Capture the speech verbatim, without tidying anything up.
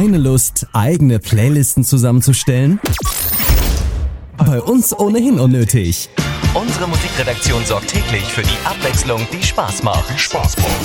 Keine Lust, eigene Playlisten zusammenzustellen? Bei uns ohnehin unnötig. Unsere Musikredaktion sorgt täglich für die Abwechslung, die Spaß macht. Spaß macht.